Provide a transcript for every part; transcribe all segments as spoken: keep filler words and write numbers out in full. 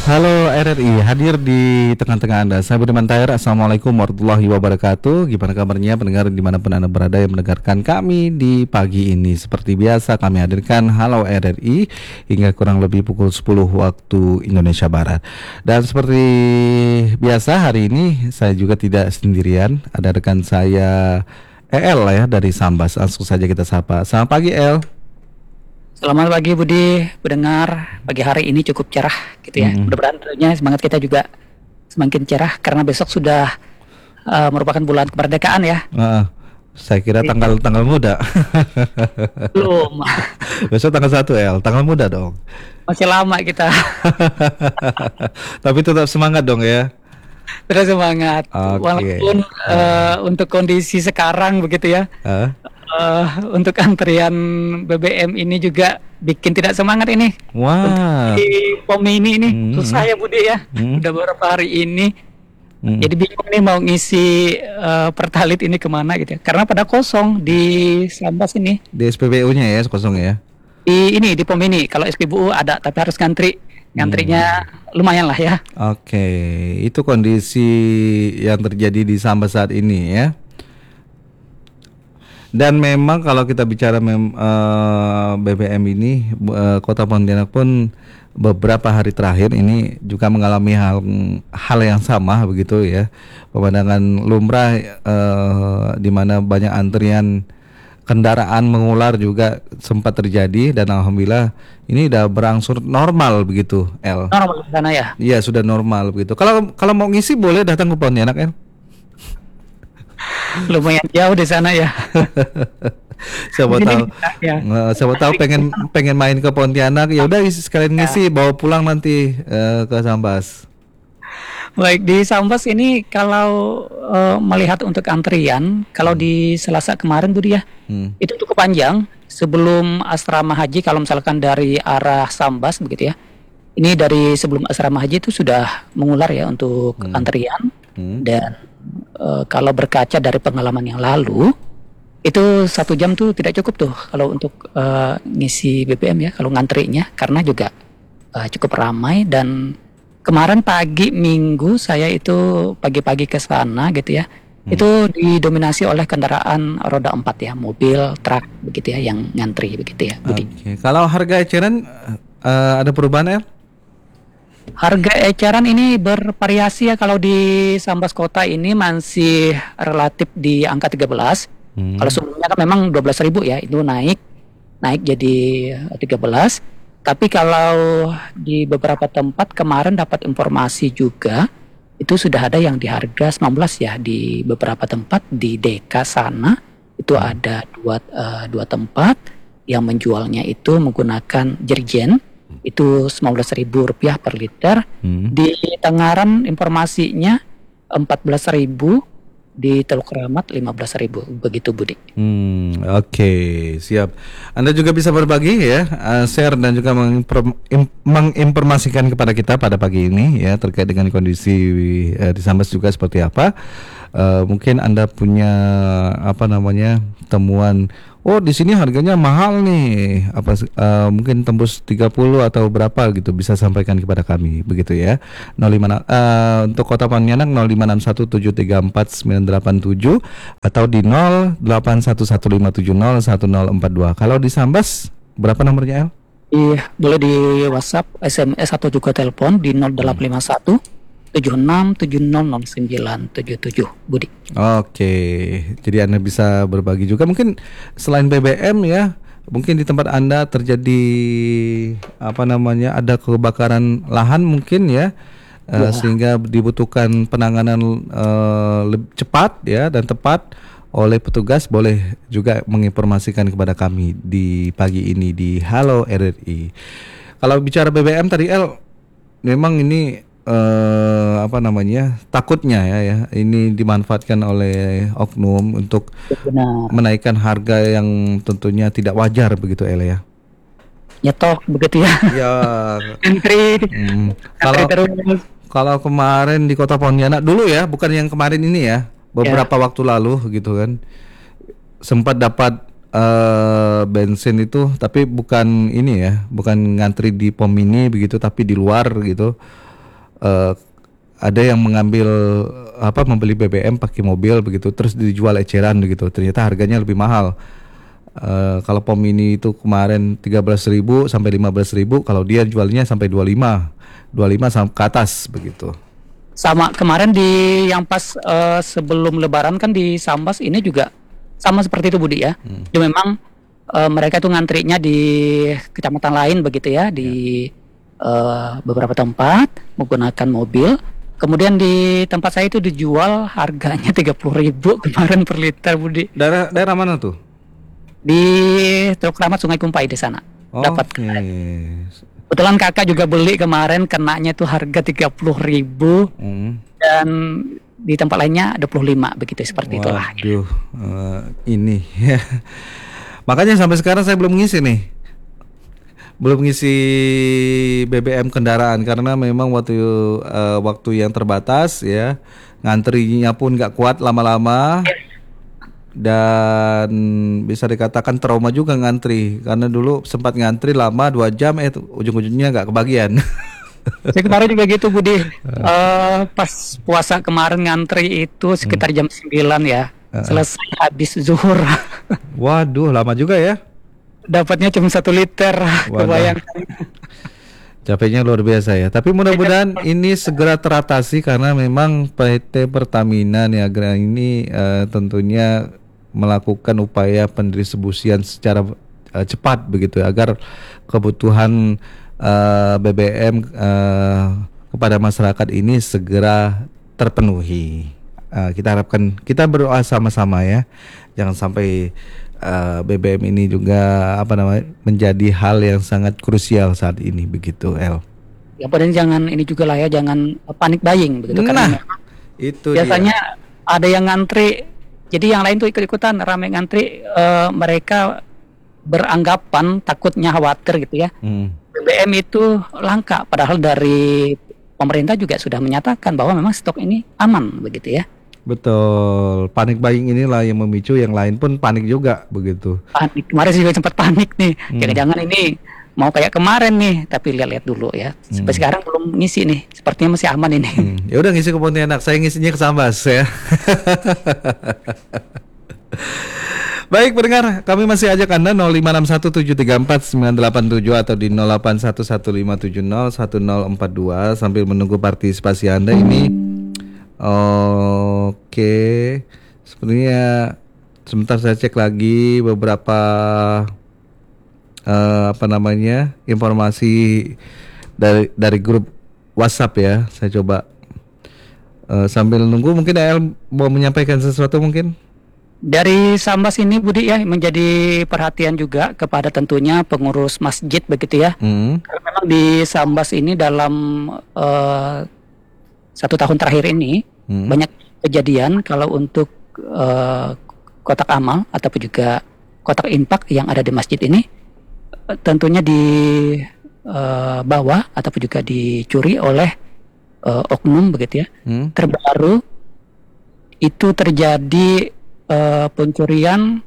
Halo R R I, hadir di tengah-tengah Anda. Saya Budiman Tahir. Assalamualaikum warahmatullahi wabarakatuh. Gimana kabarnya pendengar dimanapun Anda berada yang mendengarkan kami di pagi ini. Seperti biasa kami hadirkan Halo R R I hingga kurang lebih pukul sepuluh waktu Indonesia Barat. Dan seperti biasa hari ini saya juga tidak sendirian. Ada rekan saya E L ya dari Sambas. Langsung saja kita sapa. Selamat pagi El. Selamat pagi Budi, pendengar. Pagi hari ini cukup cerah gitu ya. Mm-mm. Mudah-mudahan tentunya semangat kita juga semakin cerah karena besok sudah uh, merupakan bulan kemerdekaan ya. Ah, saya kira tanggal tanggal muda. Belum, Besok tanggal satu El, tanggal muda dong. masih lama kita. Tapi tetap semangat dong ya. Terus semangat. Oke. Walaupun uh, untuk kondisi sekarang begitu ya. Ah, Uh, untuk antrian B B M ini juga bikin tidak semangat ini. wah. Di pom ini ini Hmm. susah ya Budi ya. Hmm. Udah beberapa hari ini. Mm. Jadi bingung nih mau ngisi uh, pertalit ini kemana gitu ya. Karena pada kosong di Sambas ini. Di S P B U-nya ya kosong ya. Di ini di pom ini. Kalau S P B U ada tapi harus ngantri. Ngantrinya lumayan lah ya. Oke, itu kondisi yang terjadi di Sambas saat ini ya. Dan memang kalau kita bicara mem, eh, B B M ini, eh, Kota Pontianak pun beberapa hari terakhir ini juga mengalami hal hal yang sama begitu ya. Pemandangan lumrah eh, di mana banyak antrian kendaraan mengular juga sempat terjadi dan alhamdulillah ini udah berangsur normal begitu, El. Normal di sana ya. Iya, sudah normal begitu. Kalau kalau mau ngisi boleh datang ke Pontianak, El. Lumayan jauh di sana ya. Siapa Ini tahu, bisa, ya. eh, siapa tahu pengen pengen main ke Pontianak, ya udah isi- sekalian ngisi bawa pulang nanti eh, ke Sambas. Baik di Sambas ini kalau uh, melihat untuk antrian, kalau di Selasa kemarin Budi ya, Hmm. itu cukup panjang sebelum asrama haji. Kalau misalkan dari arah Sambas begitu ya, ini dari sebelum asrama haji itu sudah mengular ya untuk Hmm. antrian. Hmm. Dan eh, kalau berkaca dari pengalaman yang lalu, itu satu jam tuh tidak cukup tuh kalau untuk eh, ngisi B B M ya, kalau ngantrinya karena juga eh, cukup ramai. Dan kemarin pagi Minggu saya itu pagi-pagi ke sana gitu ya, itu didominasi oleh kendaraan roda empat ya, mobil, truk begitu ya yang ngantri begitu ya, Budi. Oke. Kalau harga eceran eh, ada perubahan, El? Harga eceran ini bervariasi ya. Kalau di Sambas Kota ini masih relatif di angka tiga belas. Hmm. Kalau sebelumnya kan memang dua belas ribu ya, itu naik naik jadi tiga belas. Tapi kalau di beberapa tempat kemarin dapat informasi juga itu sudah ada yang di harga sembilan belas ya, di beberapa tempat di Deka sana itu ada dua eh, dua tempat yang menjualnya itu menggunakan jerigen itu sembilan belas ribu rupiah per liter. Hmm. Di Tengaran informasinya empat belas ribu, di Teluk Keramat lima belas ribu, begitu Budi. Hmm, oke, siap. Anda juga bisa berbagi ya, uh, share dan juga menginform- im- menginformasikan kepada kita pada pagi ini ya terkait dengan kondisi uh, di Sambas juga seperti apa. Uh, mungkin Anda punya apa namanya temuan. Oh, di sini harganya mahal nih. Apa uh, mungkin tembus tiga puluh atau berapa gitu, bisa sampaikan kepada kami begitu ya. nol lima uh, untuk Kota Pontianak nol lima enam satu tujuh tiga empat sembilan delapan tujuh atau di nol delapan satu satu lima tujuh nol satu nol empat dua. Kalau di Sambas berapa nomornya, El? Iya, boleh di WhatsApp, S M S atau juga telepon di nol delapan lima satu tujuh enam tujuh nol nol sembilan tujuh tujuh, Budi. Oke, jadi Anda bisa berbagi juga mungkin selain B B M ya, mungkin di tempat Anda terjadi apa namanya ada kebakaran lahan mungkin ya, eh, Ya. sehingga dibutuhkan penanganan eh, lebih cepat ya dan tepat oleh petugas, boleh juga menginformasikan kepada kami di pagi ini di Halo R R I. Kalau bicara B B M tadi El, memang ini eh, apa namanya takutnya ya ya ini dimanfaatkan oleh oknum untuk Benar. menaikkan harga yang tentunya tidak wajar begitu El ya. Nyetok begitu ya. Ya, Antri, hmm, antri kalau terus. kalau kemarin di Kota Pontianak dulu ya, bukan yang kemarin ini ya, beberapa waktu lalu gitu kan, sempat dapat eh, bensin itu, tapi bukan ini ya, bukan ngantri di pom ini begitu, tapi di luar gitu. eh, ada yang mengambil apa membeli B B M pakai mobil begitu terus dijual eceran begitu. Ternyata harganya lebih mahal. Eh, kalau pom ini itu kemarin tiga belas ribu sampai lima belas ribu, kalau dia jualnya sampai dua puluh lima dua puluh lima sampai ke atas begitu. Sama kemarin di yang pas eh, sebelum Lebaran kan di Sambas ini juga sama seperti itu Budi ya. Hmm. Jadi memang eh, mereka tuh ngantrinya di kecamatan lain begitu ya, di eh, beberapa tempat menggunakan mobil. Kemudian di tempat saya itu dijual harganya tiga puluh ribu kemarin per liter Budi. Daerah daerah mana tuh? Di Teluk Kramat Sungai Kumpai di sana. Oh, Dapat. yes. Kebetulan kakak juga beli kemarin, kenanya tuh harga tiga puluh ribu Hmm. dan di tempat lainnya dua puluh lima begitu seperti itulah. Waduh, eh, ini ya. Makanya sampai sekarang saya belum ngisi nih. Belum ngisi B B M kendaraan karena memang waktu eh, waktu yang terbatas ya. Ngantrinya pun nggak kuat lama-lama. Dan bisa dikatakan trauma juga ngantri karena dulu sempat ngantri lama dua jam eh tuh, ujung-ujungnya nggak kebagian. Saya kemarin juga gitu Budi. Eh, pas puasa kemarin ngantri itu sekitar jam sembilan ya. Selesai habis zuhur. Waduh, lama juga ya. Dapatnya cuma satu liter. Wadah. Kebayangkan. Capeknya luar biasa ya. Tapi mudah-mudahan ini segera teratasi karena memang P T Pertamina Niaga ini eh, tentunya melakukan upaya pendistribusian secara eh, cepat begitu ya, agar kebutuhan eh, B B M eh, kepada masyarakat ini segera terpenuhi. Eh, kita harapkan, kita berdoa sama-sama ya, jangan sampai Uh, B B M ini juga apa namanya menjadi hal yang sangat krusial saat ini begitu El. Yang penting jangan ini juga lah ya, jangan panik buying begitu Nah, karena memang itu biasanya dia. ada yang ngantri, jadi yang lain tuh ikut-ikutan rame ngantri, eh, mereka beranggapan takutnya khawatir gitu ya. Hmm. B B M itu langka, padahal dari pemerintah juga sudah menyatakan bahwa memang stok ini aman begitu ya. Betul, panik buying inilah yang memicu yang lain pun panik juga begitu. Panik kemarin juga sempat panik nih, Hmm. jangan-jangan ini mau kayak kemarin nih, tapi lihat-lihat dulu ya. Sampai sekarang belum ngisi nih, sepertinya masih aman ini. Hmm. Ya udah ngisi ke Pontianak, saya ngisinya ke Sambas ya. Baik pendengar, kami masih ajak Anda nol lima enam satu tujuh tiga empat sembilan delapan tujuh atau di nol delapan satu satu lima tujuh nol satu nol empat dua sambil menunggu partisipasi Anda ini. Oke, sebenarnya sebentar saya cek lagi beberapa eh, apa namanya informasi dari dari grup WhatsApp ya. Saya coba eh, sambil nunggu, mungkin El mau menyampaikan sesuatu mungkin. Dari Sambas ini Budi ya, menjadi perhatian juga kepada tentunya pengurus masjid begitu ya. Hmm. Karena memang di Sambas ini dalam eh, satu tahun terakhir ini Hmm. banyak kejadian kalau untuk eh, kotak amal ataupun juga kotak infak yang ada di masjid ini eh, tentunya dibawa ataupun juga dicuri oleh eh, oknum begitu ya. Hmm. Terbaru itu terjadi eh, pencurian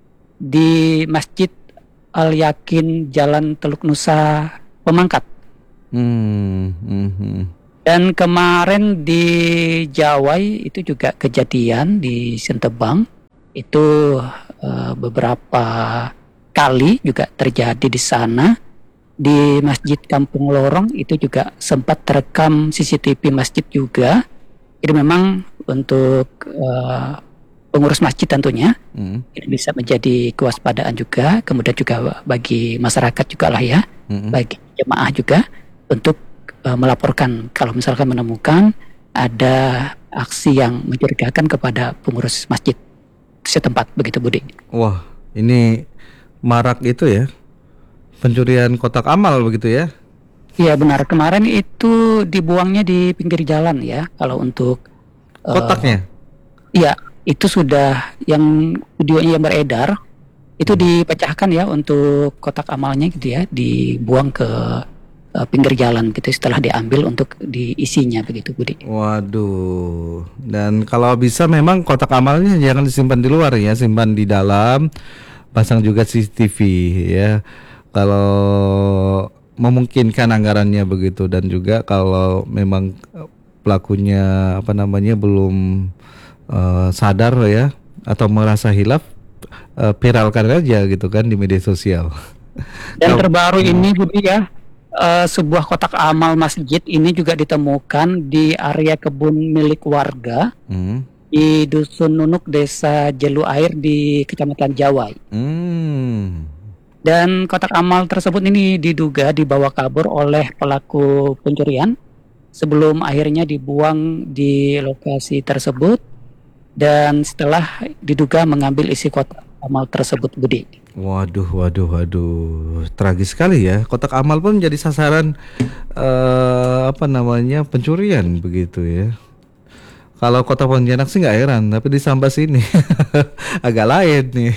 di Masjid Al Yakin Jalan Teluk Nusa Pemangkat. Hmm. Hmm. Hmm. Dan kemarin di Jawai itu juga kejadian di Sentebang itu eh, beberapa kali juga terjadi di sana. Di Masjid Kampung Lorong itu juga sempat terekam C C T V masjid juga. Jadi memang untuk eh, pengurus masjid tentunya Hmm. ini bisa menjadi kewaspadaan juga. Kemudian juga bagi masyarakat juga lah ya, Hmm. bagi jemaah juga untuk uh, melaporkan kalau misalkan menemukan ada aksi yang mencurigakan kepada pengurus masjid setempat begitu Budi. Wah, ini marak itu ya, pencurian kotak amal begitu ya. Iya benar, kemarin itu dibuangnya di pinggir jalan ya kalau untuk uh, Kotaknya. iya itu sudah yang videonya yang beredar itu dipecahkan ya untuk kotak amalnya gitu ya, dibuang ke uh, pinggir jalan gitu setelah diambil untuk diisinya begitu Budi. Waduh. Dan kalau bisa memang kotak amalnya jangan disimpan di luar ya, simpan di dalam, pasang juga C C T V ya. Kalau memungkinkan anggarannya begitu, dan juga kalau memang eh, pelakunya apa namanya belum eh, sadar ya atau merasa hilaf, eh, viralkan aja gitu kan di media sosial. Dan Kalau- terbaru ini Budi ya, eh, sebuah kotak amal masjid ini juga ditemukan di area kebun milik warga Hmm. di Dusun Nunuk, Desa Jelu Air di Kecamatan Jawai. Hmm. Dan kotak amal tersebut ini diduga dibawa kabur oleh pelaku pencurian sebelum akhirnya dibuang di lokasi tersebut, dan setelah diduga mengambil isi kotak amal tersebut, Budi. Waduh, waduh, waduh, tragis sekali ya. Kotak amal pun menjadi sasaran eh, apa namanya pencurian begitu ya. Kalau kota Pontianak sih nggak heran, tapi di Sambas ini agak lain nih.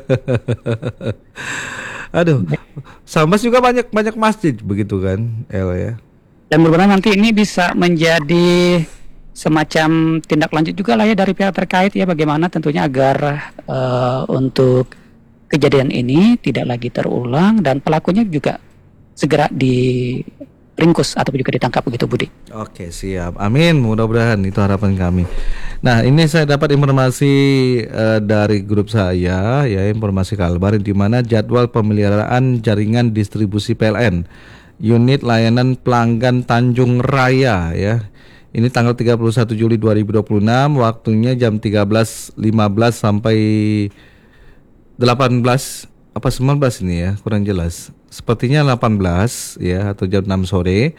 Aduh, Sambas juga banyak banyak masjid begitu kan, El ya. Dan mudah-mudahan nanti ini bisa menjadi semacam tindak lanjut juga lah ya dari pihak terkait ya, bagaimana tentunya agar eh, untuk kejadian ini tidak lagi terulang dan pelakunya juga segera diringkus atau juga ditangkap begitu, Budi. Oke, siap. Amin. Mudah-mudahan itu harapan kami. Nah, ini saya dapat informasi eh, dari grup saya ya, informasi Kalbar di mana jadwal pemeliharaan jaringan distribusi P L N unit layanan pelanggan Tanjung Raya ya. Ini tanggal tiga puluh satu Juli dua ribu dua puluh enam, waktunya jam tiga belas lima belas sampai delapan belas apa sembilan belas ini ya, kurang jelas. Sepertinya delapan belas ya atau jam enam sore.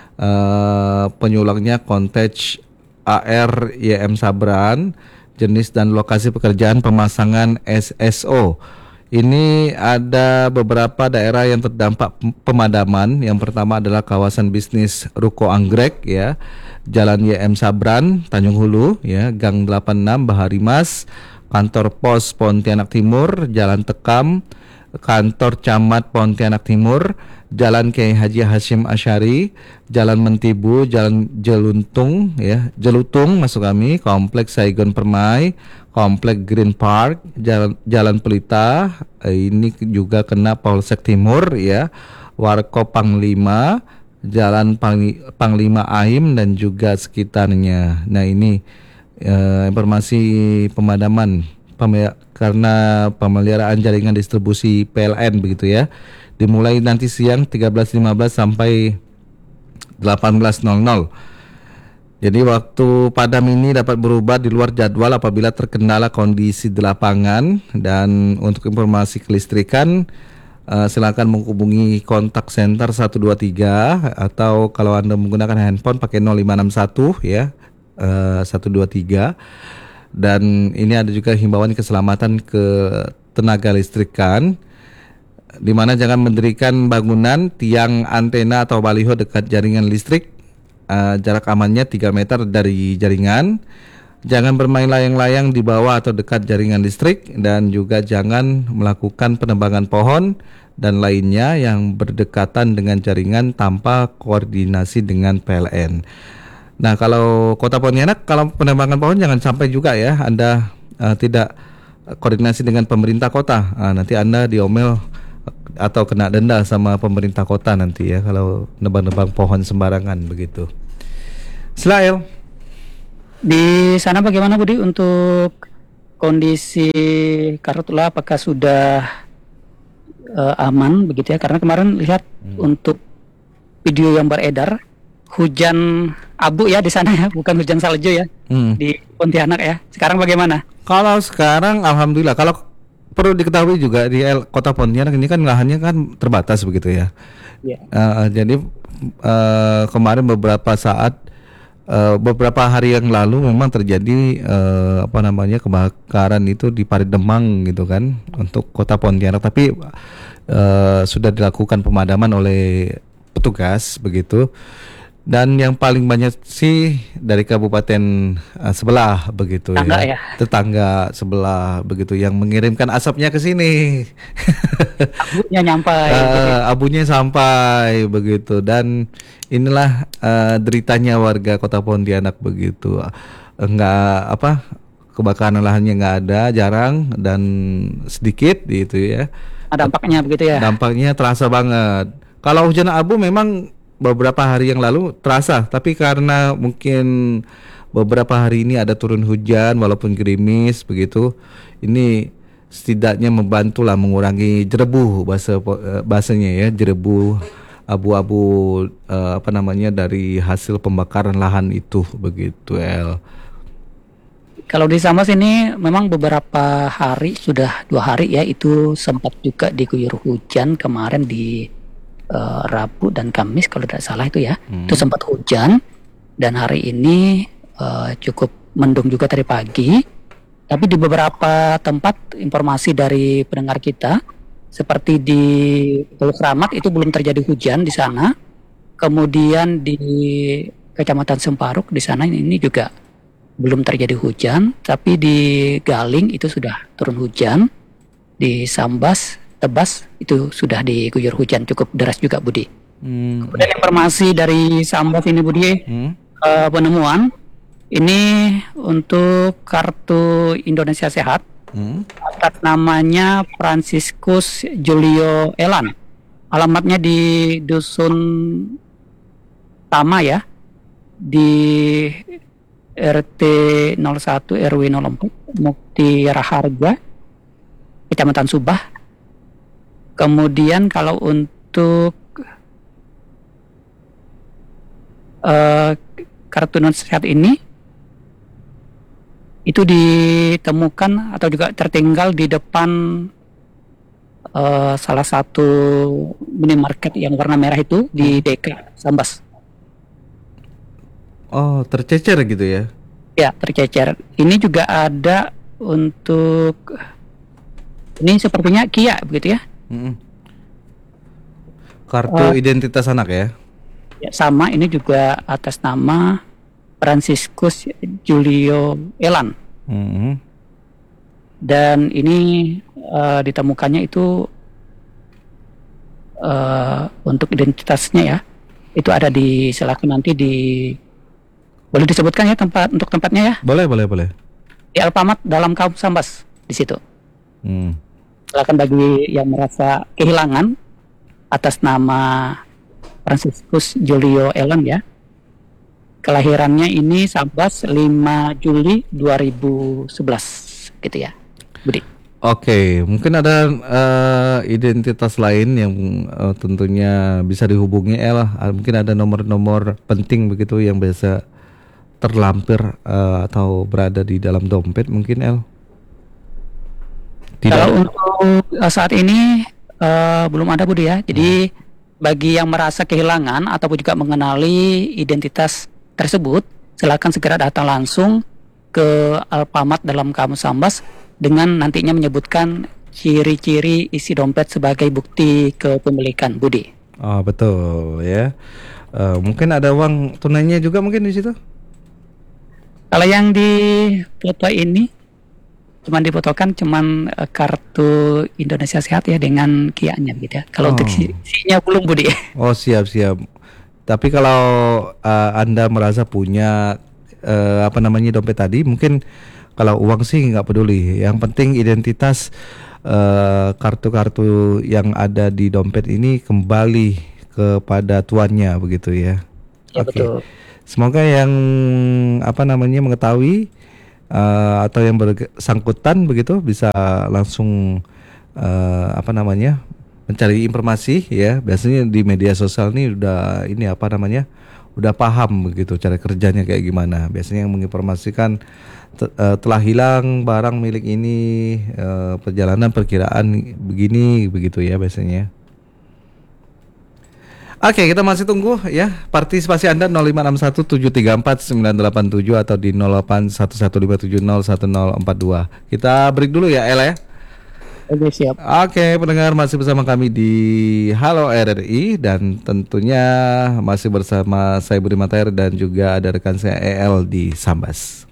Eh, penyulangnya Kontaj A R Y M Sabran, jenis dan lokasi pekerjaan pemasangan S S O. Ini ada beberapa daerah yang terdampak pem- pemadaman. Yang pertama adalah kawasan bisnis Ruko Anggrek ya, Jalan Y M Sabran, Tanjung Hulu ya, Gang delapan puluh enam Bahari Mas, Kantor Pos Pontianak Timur, Jalan Tekam, Kantor Camat Pontianak Timur, Jalan Kiai Haji Hashim Asyari, Jalan Mentibu, Jalan Jeluntung ya, Jelutung masuk kami, Kompleks Saigon Permai, Komplek Green Park, Jalan Jalan Pelita, eh, ini juga kena Polsek Timur ya, Warkop Panglima, Jalan Pangli- Panglima Aim dan juga sekitarnya. Nah, ini eh, informasi pemadaman peme- karena pemeliharaan jaringan distribusi P L N begitu ya. Dimulai nanti siang tiga belas lima belas sampai delapan belas nol nol. Jadi waktu padam ini dapat berubah di luar jadwal apabila terkendala kondisi di lapangan. Dan untuk informasi kelistrikan, eh, silakan menghubungi kontak center satu dua tiga, atau kalau Anda menggunakan handphone pakai nol lima enam satu ya, eh, satu dua tiga. Dan ini ada juga himbauan keselamatan ke tenaga listrikan, di mana jangan mendirikan bangunan, tiang, antena atau baliho dekat jaringan listrik. Uh, jarak amannya tiga meter dari jaringan. Jangan bermain layang-layang di bawah atau dekat jaringan listrik, dan juga jangan melakukan penebangan pohon dan lainnya yang berdekatan dengan jaringan tanpa koordinasi dengan P L N. Nah, kalau Kota Pontianak, kalau penebangan pohon jangan sampai juga ya Anda uh, tidak koordinasi dengan pemerintah kota. Uh, nanti Anda diomel atau kena denda sama pemerintah kota nanti ya kalau nebang-nebang pohon sembarangan begitu. Selail. Di sana bagaimana, Budi, untuk kondisi Karhutla, apakah sudah eh, aman begitu ya? Karena kemarin lihat untuk video yang beredar hujan abu ya di sana ya, bukan hujan salju ya, Hmm. di Pontianak ya. Sekarang bagaimana? Kalau sekarang alhamdulillah, kalau perlu diketahui juga di El- Kota Pontianak ini kan lahannya kan terbatas begitu ya. Ya. Uh, jadi uh, kemarin beberapa saat uh, beberapa hari yang lalu memang terjadi uh, apa namanya kebakaran itu di Paridemang gitu kan untuk Kota Pontianak, tapi uh, sudah dilakukan pemadaman oleh petugas begitu. Dan yang paling banyak sih dari kabupaten uh, sebelah begitu Tetangga ya. ya. Tetangga sebelah begitu yang mengirimkan asapnya ke sini. Abunya nyampai. Eh, gitu ya. abunya sampai begitu, dan inilah eh, deritanya warga Kota Pontianak begitu. Enggak apa kebakaran lahannya nggak ada, jarang dan sedikit gitu ya. Nah, dampaknya begitu ya. Dampaknya terasa banget. Kalau hujan abu memang beberapa hari yang lalu terasa, tapi karena mungkin beberapa hari ini ada turun hujan walaupun gerimis begitu, ini setidaknya membantulah mengurangi jerebu bahasa eh, bahasanya ya, jerebu abu-abu eh, apa namanya dari hasil pembakaran lahan itu begitu El. Kalau di Sambas ini memang beberapa hari, sudah dua hari ya, itu sempat juga diguyur hujan kemarin di eh, Rabu dan Kamis kalau tidak salah itu ya. Hmm. Itu sempat hujan dan hari ini eh, cukup mendung juga tadi pagi. Tapi di beberapa tempat informasi dari pendengar kita seperti di Teluk Kramat itu belum terjadi hujan di sana. Kemudian di Kecamatan Semparuk di sana ini juga belum terjadi hujan, tapi di Galing itu sudah turun hujan. Di Sambas, Tebas itu sudah diguyur hujan cukup deras juga Budi. Hmm. Kemudian informasi dari Sambas ini Budi, Hmm. eh, penemuan ini untuk kartu Indonesia Sehat Hmm. atas namanya Franciscus Julio Elan. Alamatnya di Dusun Tama ya, di R T nol satu R W nol empat Mukti Raharja, Kecamatan Subah. Kemudian kalau untuk uh, kartu non sehat ini itu ditemukan atau juga tertinggal di depan uh, salah satu minimarket yang warna merah itu di D K Sambas. Oh, tercecer gitu ya. Ya, tercecer. Ini juga ada untuk, ini sepertinya Kia begitu ya. Hmm. Kartu Uh, identitas anak ya. Ya, sama ini juga atas nama Franciscus Julio Elan. Hmm. Dan ini uh, ditemukannya itu uh, untuk identitasnya ya. Itu ada di, silakan nanti di, boleh disebutkan ya tempat, untuk tempatnya ya. Boleh, boleh, boleh. Di Alfamart dalam Kaum Sambas di situ. Hmm. Silakan bagi yang merasa kehilangan atas nama Franciscus Julio Elan ya. Kelahirannya ini Sambas lima Juli dua ribu sebelas gitu ya, Budi. Oke, mungkin ada eh, identitas lain yang eh, tentunya bisa dihubungi El. Ah, Mungkin ada nomor-nomor penting begitu yang biasa terlampir eh, atau berada di dalam dompet mungkin El. Tidak. Kalau untuk uh, saat ini uh, belum ada Budi ya. Jadi bagi yang merasa kehilangan ataupun juga mengenali identitas tersebut, silakan segera datang langsung ke Alfamart dalam Kamus Sambas dengan nantinya menyebutkan ciri-ciri isi dompet sebagai bukti kepemilikan Budi. Oh, betul ya. Eh, mungkin ada uang tunainya juga mungkin di situ. Kalau yang di foto ini cuman difotokan cuman uh, kartu Indonesia Sehat ya dengan Kia-nya gitu ya. Kalau Oh. untuk si- isinya belum Budi. Oh, siap siap. Tapi kalau eh, Anda merasa punya eh, apa namanya dompet tadi, mungkin kalau uang sih nggak peduli. Yang penting identitas eh, kartu-kartu yang ada di dompet ini kembali kepada tuannya begitu ya. Ya Oke. betul. Semoga yang apa namanya mengetahui eh, atau yang bersangkutan begitu bisa langsung eh, apa namanya mencari informasi ya. Biasanya di media sosial nih udah ini apa namanya udah paham begitu cara kerjanya kayak gimana. Biasanya yang menginformasikan te- eh, telah hilang barang milik ini, eh, perjalanan perkiraan begini begitu ya biasanya. Oke, kita masih tunggu ya partisipasi Anda nol lima enam satu tujuh tiga empat sembilan delapan tujuh atau di nol delapan satu satu lima tujuh nol satu nol empat dua. Kita break dulu ya El ya. Oke, siap. Oke, pendengar masih bersama kami di Halo R R I dan tentunya masih bersama saya Budi Matair dan juga ada rekan saya E L di Sambas.